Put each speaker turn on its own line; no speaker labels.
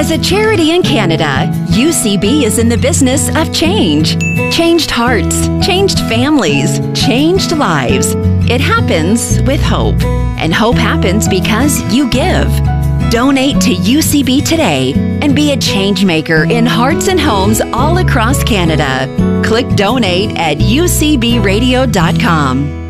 As a charity in Canada, UCB is in the business of change. Changed hearts, changed families, changed lives. It happens with hope. And hope happens because you give. Donate to UCB today and be a change maker in hearts and homes all across Canada. Click donate at ucbradio.com.